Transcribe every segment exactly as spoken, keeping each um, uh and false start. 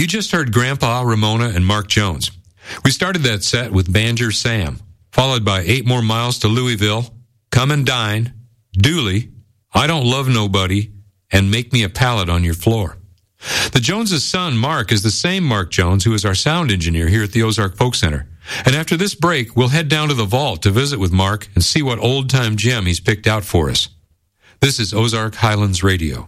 You just heard Grandpa, Ramona, and Mark Jones. We started that set with Banjo Sam, followed by Eight More Miles to Louisville, Come and Dine, Dooley, I Don't Love Nobody, and Make Me a Pallet on Your Floor. The Joneses' son, Mark, is the same Mark Jones who is our sound engineer here at the Ozark Folk Center. And after this break, we'll head down to the vault to visit with Mark and see what old-time gem he's picked out for us. This is Ozark Highlands Radio.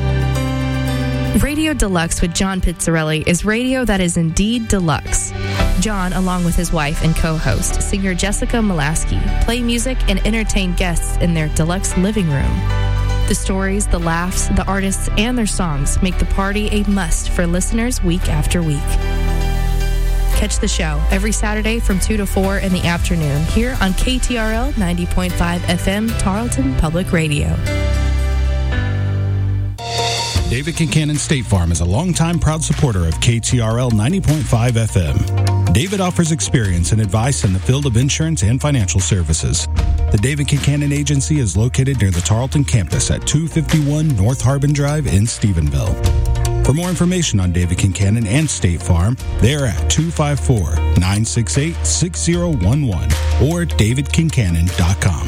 Radio Deluxe with John Pizzarelli is radio that is indeed deluxe. John, along with his wife and co-host, singer Jessica Molaski, play music and entertain guests in their deluxe living room. The stories, the laughs, the artists, and their songs make the party a must for listeners week after week. Catch the show every Saturday from two to four in the afternoon here on K T R L ninety point five F M, Tarleton Public Radio. David Kincannon State Farm is a longtime proud supporter of K T R L ninety point five F M. David offers experience and advice in the field of insurance and financial services. The David Kincannon Agency is located near the Tarleton campus at two fifty-one North Harbin Drive in Stephenville. For more information on David Kincannon and State Farm, they are at two five four, nine six eight, six zero one one or david kincannon dot com.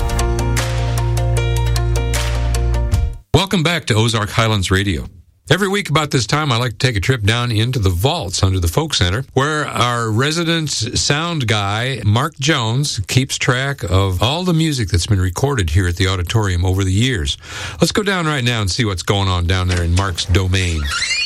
Welcome back to Ozark Highlands Radio. Every week about this time, I like to take a trip down into the vaults under the Folk Center, where our resident sound guy, Mark Jones, keeps track of all the music that's been recorded here at the auditorium over the years. Let's go down right now and see what's going on down there in Mark's domain.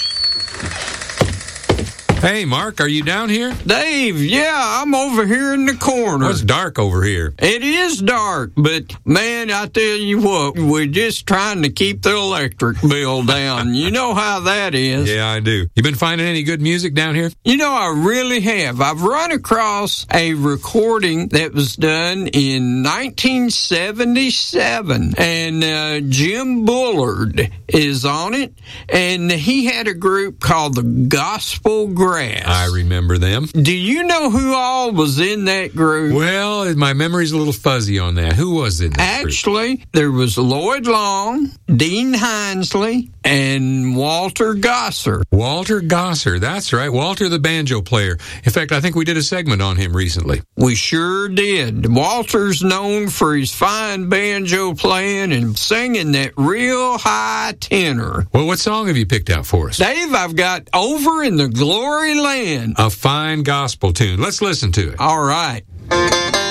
Hey, Mark, are you down here? Dave, yeah, I'm over here in the corner. Well, it's dark over here. It is dark, but, man, I tell you what, we're just trying to keep the electric bill down. You know how that is. Yeah, I do. You been finding any good music down here? You know, I really have. I've run across a recording that was done in nineteen seventy-seven, and uh, Jim Bullard is on it, and he had a group called the Gospel Grass. I remember them. Do you know who all was in that group? Well, my memory's a little fuzzy on that. Who was in that Actually, group? There was Lloyd Long, Dean Hinesley, and Walter Gosser. Walter Gosser, that's right. Walter, the banjo player. In fact, I think we did a segment on him recently. We sure did. Walter's known for his fine banjo playing and singing that real high tenor. Well, what song have you picked out for us? Dave, I've got Over in the Glory Land. A fine gospel tune. Let's listen to it. All right.